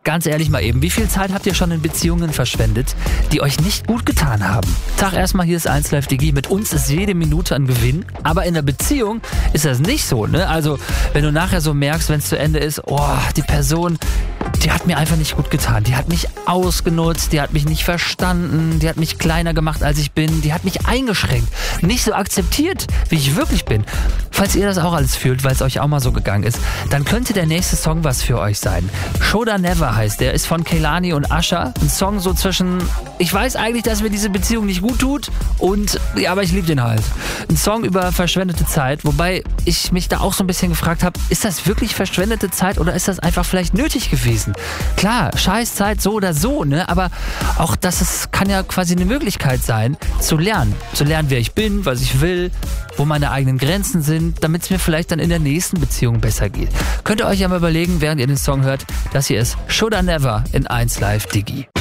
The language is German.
Ganz ehrlich mal eben, wie viel Zeit habt ihr schon in Beziehungen verschwendet, die euch nicht gut getan haben? Tag erstmal, hier ist 1Live Digi. Mit uns ist jede Minute ein Gewinn. Aber in der Beziehung ist das nicht so, ne? Also, wenn du nachher so merkst, wenn es zu Ende ist, die Person, die hat mir einfach nicht gut getan. Die hat mich ausgenutzt, die hat mich nicht verstanden, die hat mich kleiner gemacht, als ich bin, die hat mich eingeschränkt, nicht so akzeptiert, wie ich wirklich bin. Falls ihr das auch alles fühlt, weil es euch auch mal so gegangen ist, dann könnte der nächste Song was für euch sein. Shoulda Never heißt der, ist von Kehlani und Usher. Ein Song so zwischen, ich weiß eigentlich, dass mir diese Beziehung nicht gut tut und, ja, aber ich liebe den halt. Ein Song über verschwendete Zeit, wobei ich mich da auch so ein bisschen gefragt habe, ist das wirklich verschwendete Zeit oder ist das einfach vielleicht nötig gewesen? Klar, Scheißzeit so oder so, ne? Aber auch kann ja quasi eine Möglichkeit sein, zu lernen. Zu lernen, wer ich bin, was ich will, wo meine eigenen Grenzen sind, damit es mir vielleicht dann in der nächsten Beziehung besser geht. Könnt ihr euch ja mal überlegen, während ihr den Song hört, dass ihr es Shoulda Never in 1Live Digi.